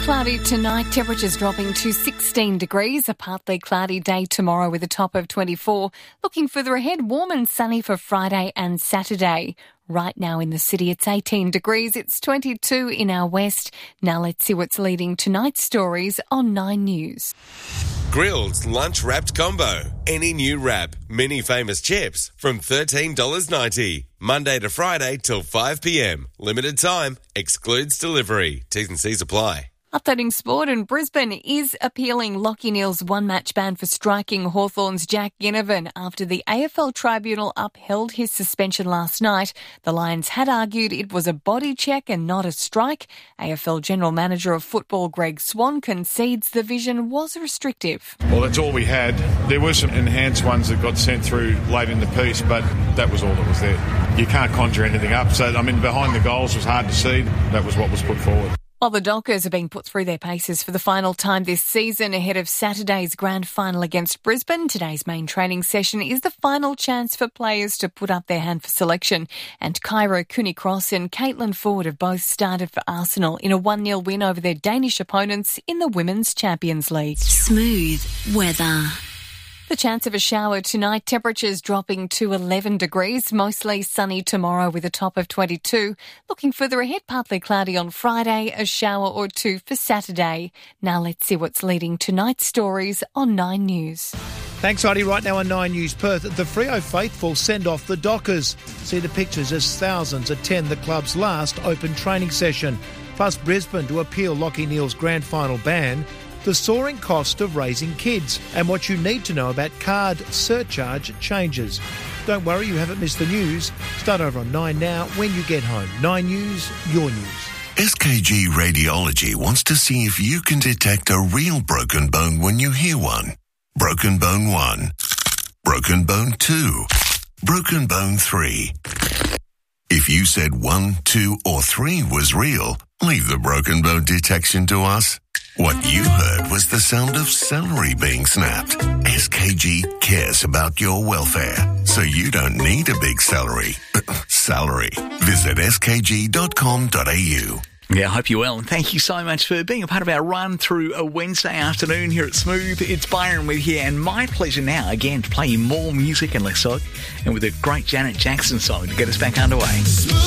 Cloudy tonight, temperatures dropping to 16 degrees. A partly cloudy day tomorrow with a top of 24. Looking further ahead, warm and sunny for Friday and Saturday. Right now in the city, it's 18 degrees. It's 22 in our west. Now let's see what's leading tonight's stories on 9 News. Grilled lunch wrapped combo. Any new wrap, mini famous chips from $13.90. Monday to Friday till 5 p.m. Limited time. Excludes delivery. T's and C's apply. Updating sport, and Brisbane is appealing Lachie Neale's one-match ban for striking Hawthorn's Jack Ginnivan after the AFL Tribunal upheld his suspension last night. The Lions had argued it was a body check and not a strike. AFL General Manager of Football Greg Swan concedes the vision was restrictive. Well, that's all we had. There were some enhanced ones that got sent through late in the piece, but that was all that was there. You can't conjure anything up. So, behind the goals was hard to see. That was what was put forward. While the Dockers are being put through their paces for the final time this season ahead of Saturday's grand final against Brisbane, today's main training session is the final chance for players to put up their hand for selection. And Cairo Cooney-Cross and Caitlin Ford have both started for Arsenal in a 1-0 win over their Danish opponents in the Women's Champions League. Smooth weather. The chance of a shower tonight, temperatures dropping to 11 degrees, mostly sunny tomorrow with a top of 22. Looking further ahead, partly cloudy on Friday, a shower or two for Saturday. Now let's see what's leading tonight's stories on 9 News. Thanks, Heidi. Right now on 9 News Perth, the Freo faithful send off the Dockers. See the pictures as thousands attend the club's last open training session. Plus Brisbane to appeal Lachie Neale's grand final ban, the soaring cost of raising kids, and what you need to know about card surcharge changes. Don't worry, you haven't missed the news. Start over on 9 now when you get home. 9 News, your news. SKG Radiology wants to see if you can detect a real broken bone when you hear one. Broken bone 1. Broken bone 2. Broken bone 3. If you said 1, 2 or 3 was real, leave the broken bone detection to us. What you heard was the sound of celery being snapped. SKG cares about your welfare, so you don't need a big salary. Visit skg.com.au. Yeah, I hope you're well, and thank you so much for being a part of our run through a Wednesday afternoon here at Smooth. It's Byron with you, and my pleasure now, again, to play you more music and less talk, and with a great Janet Jackson song to get us back underway.